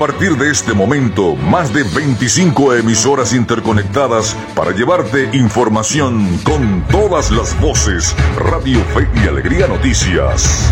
partir de este momento, más de 25 emisoras interconectadas para llevarte información con todas las voces. Radio Fe y Alegría Noticias.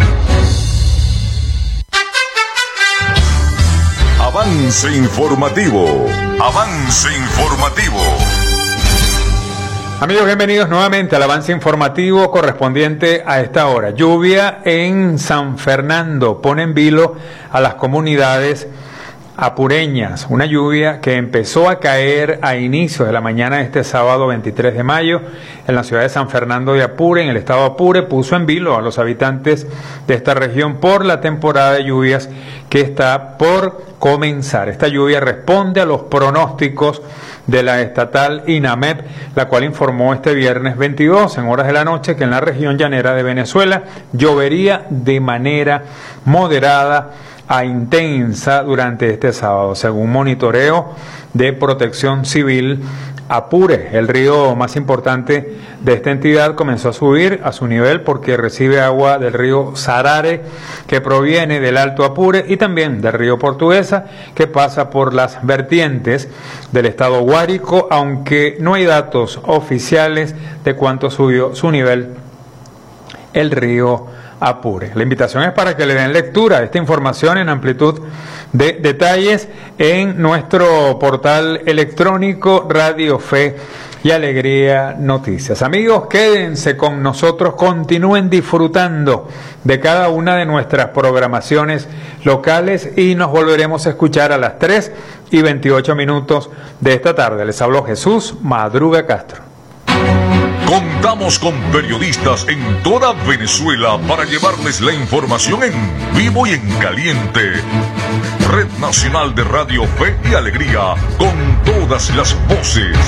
Avance informativo. Avance informativo. Amigos, bienvenidos nuevamente al avance informativo correspondiente a esta hora. Lluvia en San Fernando pone en vilo a las comunidades apureñas. Una lluvia que empezó a caer a inicios de la mañana de este sábado 23 de mayo en la ciudad de San Fernando de Apure, en el estado Apure, puso en vilo a los habitantes de esta región por la temporada de lluvias que está por comenzar. Esta lluvia responde a los pronósticos de la estatal INAMEP, la cual informó este viernes 22 en horas de la noche que en la región llanera de Venezuela llovería de manera moderada a intensa durante este sábado, según monitoreo de Protección Civil. Apure, el río más importante de esta entidad, comenzó a subir a su nivel porque recibe agua del río Sarare, que proviene del Alto Apure, y también del río Portuguesa, que pasa por las vertientes del estado Guárico, aunque no hay datos oficiales de cuánto subió su nivel el río Apure. La invitación es para que le den lectura a esta información en amplitud de detalles en nuestro portal electrónico Radio Fe y Alegría Noticias. Amigos, quédense con nosotros, continúen disfrutando de cada una de nuestras programaciones locales y nos volveremos a escuchar a las 3:28 de esta tarde. Les habló Jesús Madruga Castro. Contamos con periodistas en toda Venezuela para llevarles la información en vivo y en caliente. Red Nacional de Radio Fe y Alegría, con todas las voces.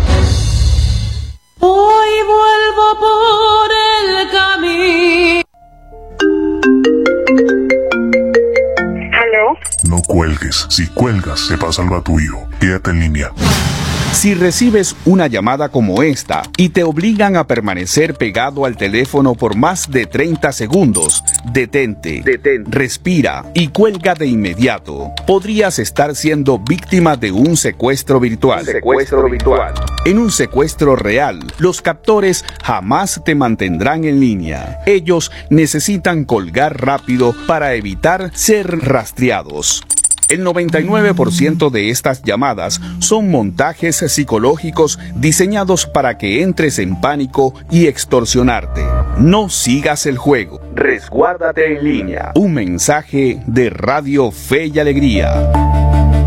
Hoy vuelvo por el camino. ¿Aló? No cuelgues. Si cuelgas, te pasa algo a tu hijo. Quédate en línea. Si recibes una llamada como esta y te obligan a permanecer pegado al teléfono por más de 30 segundos, detente, respira y cuelga de inmediato. Podrías estar siendo víctima de un secuestro virtual. En un secuestro real, los captores jamás te mantendrán en línea. Ellos necesitan colgar rápido para evitar ser rastreados. El 99% de estas llamadas son montajes psicológicos diseñados para que entres en pánico y extorsionarte. No sigas el juego. Resguárdate en línea. Un mensaje de Radio Fe y Alegría.